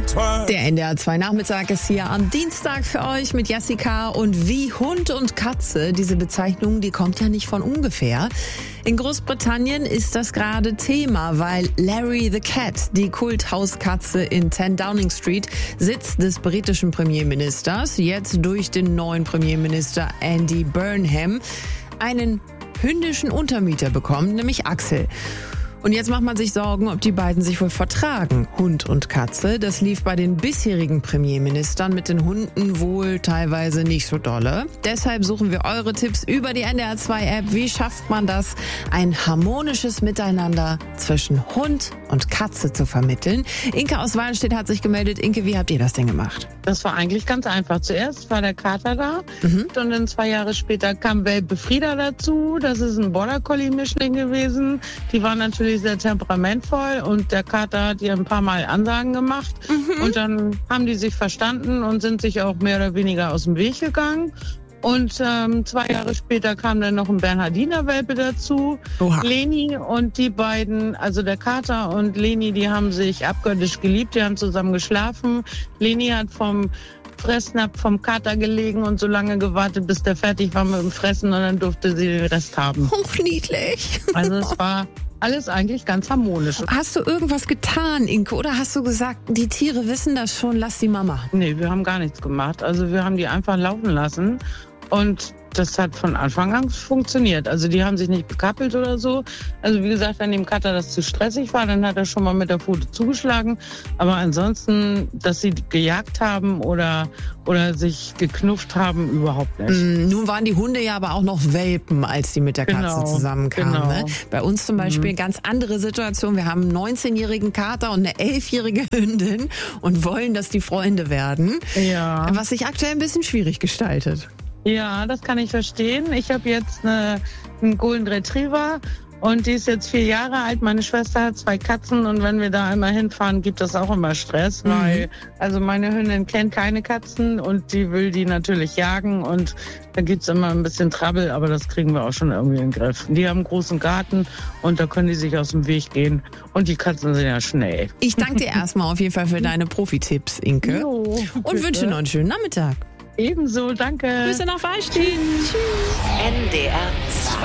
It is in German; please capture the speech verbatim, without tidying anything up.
Der N D R zwei Nachmittag ist hier am Dienstag für euch mit Jessica. Und wie Hund und Katze, diese Bezeichnung, die kommt ja nicht von ungefähr. In Großbritannien ist das gerade Thema, weil Larry the Cat, die Kulthauskatze in zehn Downing Street, Sitz des britischen Premierministers, jetzt durch den neuen Premierminister Andy Burnham, einen hündischen Untermieter bekommt, nämlich Axel. Und jetzt macht man sich Sorgen, ob die beiden sich wohl vertragen, Hund und Katze. Das lief bei den bisherigen Premierministern mit den Hunden wohl teilweise nicht so dolle. Deshalb suchen wir eure Tipps über die N D R zwei App. Wie schafft man das, ein harmonisches Miteinander zwischen Hund und Katze zu vermitteln? Inke aus Wallenstedt hat sich gemeldet. Inke, wie habt ihr das denn gemacht? Das war eigentlich ganz einfach. Zuerst war der Kater da Mhm. und dann zwei Jahre später kam Welpe Frieda dazu. Das ist ein Border Collie Mischling gewesen. Die war natürlich sehr temperamentvoll und der Kater hat ihr ein paar Mal Ansagen gemacht. Mhm. Und dann haben die sich verstanden und sind sich auch mehr oder weniger aus dem Weg gegangen. Und ähm, zwei Jahre später kam dann noch ein Bernhardiner-Welpe dazu, Oha. Leni, und die beiden, also der Kater und Leni, die haben sich abgöttisch geliebt, die haben zusammen geschlafen. Leni hat vom Fressnapf vom Kater gelegen und so lange gewartet, bis der fertig war mit dem Fressen, und dann durfte sie den Rest haben. Hochniedlich. Also es war alles eigentlich ganz harmonisch. Hast du irgendwas getan, Inke? Oder hast du gesagt, die Tiere wissen das schon, lass die Mama? Nee, wir haben gar nichts gemacht. Also wir haben die einfach laufen lassen und das hat von Anfang an funktioniert. Also die haben sich nicht bekappelt oder so. Also wie gesagt, wenn dem Kater das zu stressig war, dann hat er schon mal mit der Pfote zugeschlagen. Aber ansonsten, dass sie gejagt haben oder, oder sich geknufft haben, überhaupt nicht. Mm, nun waren die Hunde ja aber auch noch Welpen, als die mit der Katze Genau, zusammenkamen. genau. Ne? Bei uns zum Beispiel Mhm. ganz andere Situation. Wir haben einen neunzehnjährigen Kater und eine elfjährige Hündin und wollen, dass die Freunde werden. Ja. Was sich aktuell ein bisschen schwierig gestaltet. Ja, das kann ich verstehen. Ich habe jetzt eine, einen Golden Retriever und die ist jetzt vier Jahre alt. Meine Schwester hat zwei Katzen und wenn wir da einmal hinfahren, gibt das auch immer Stress, Mhm. weil also meine Hündin kennt keine Katzen und die will die natürlich jagen und da gibt's immer ein bisschen Trouble, aber das kriegen wir auch schon irgendwie in den Griff. Die haben einen großen Garten und da können die sich aus dem Weg gehen und die Katzen sind ja schnell. Ich danke dir erstmal auf jeden Fall für deine Profi-Tipps, Inke. Jo, Und bitte. wünsche noch einen schönen Nachmittag. Ebenso, danke. Grüße nach Wallstedt. Tschüss. N D R zwei.